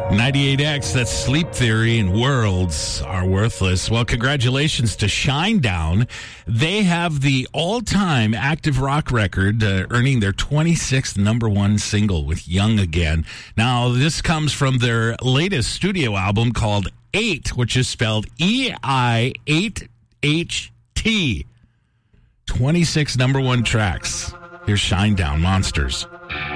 98X, that's Sleep Theory, and Worlds Are Worthless. Well, congratulations to Shinedown. They have the all-time active rock record, earning their 26th number one single with Young Again. Now, this comes from their latest studio album called 8, which is spelled EI8HT. 26 number one tracks. Here's Shinedown, Monsters.